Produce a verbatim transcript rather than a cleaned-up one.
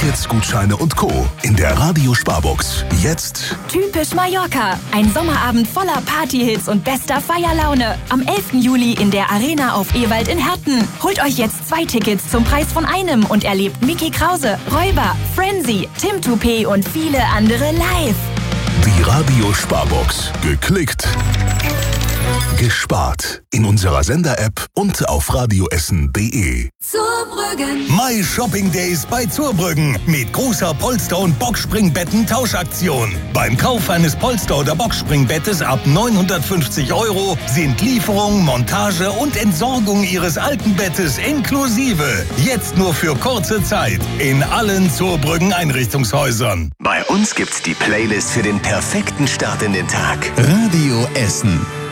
Tickets, Gutscheine und Co. in der Radio Sparbox. Jetzt Typisch Mallorca. Ein Sommerabend voller Partyhits und bester Feierlaune. Am elften Juli in der Arena auf Ewald in Herten. Holt euch jetzt zwei Tickets zum Preis von einem und erlebt Mickey Krause, Räuber, Frenzy, Tim Toupé und viele andere live. die Radio Sparbox. Geklickt, gespart. In unserer Sender-App und auf radioessen punkt de. Zurbrüggen. My Shopping Days bei Zurbrüggen mit großer Polster- und Boxspringbetten-Tauschaktion. Beim Kauf eines Polster- oder Boxspringbettes ab neunhundertfünfzig Euro sind Lieferung, Montage und Entsorgung Ihres alten Bettes inklusive. Jetzt nur für kurze Zeit in allen Zurbrüggen Einrichtungshäusern. Bei uns gibt's die Playlist für den perfekten Start in den Tag. Radio Essen.